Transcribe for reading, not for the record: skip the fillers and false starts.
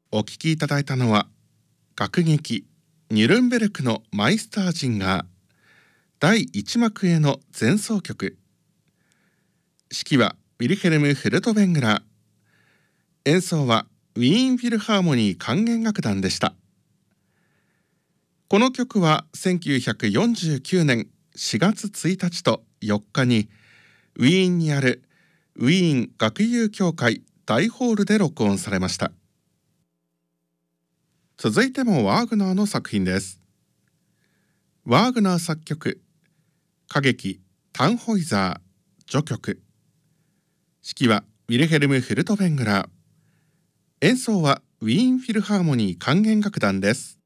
お聴きいただいたのは楽劇ニュルンベルクのマイスタージンガー第1幕への前奏曲。指揮はウィルヘルム・フルトベングラー。演奏はウィーンフィルハーモニー管弦楽団でした。この曲は1949年4月1日と4日にウィーンにあるウィーン楽友協会大ホールで録音されました。続いてもワーグナーの作品です。ワーグナー作曲歌劇タンホイザー序曲。指揮はウィルヘルム・フルトベングラー。演奏はウィーンフィルハーモニー管弦楽団です。